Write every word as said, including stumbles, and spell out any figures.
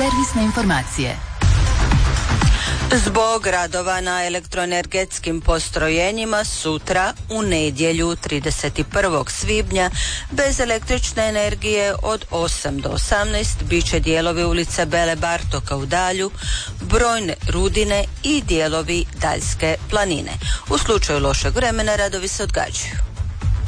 Servisne informacije. Zbog radova na elektroenergetskim postrojenjima sutra u nedjelju trideset prvog svibnja bez električne energije od osam do osamnaest bit će dijelovi ulice Bele Bartoka u Dalju, brojne Rudine i dijelovi Daljske planine. U slučaju lošeg vremena radovi se odgađaju.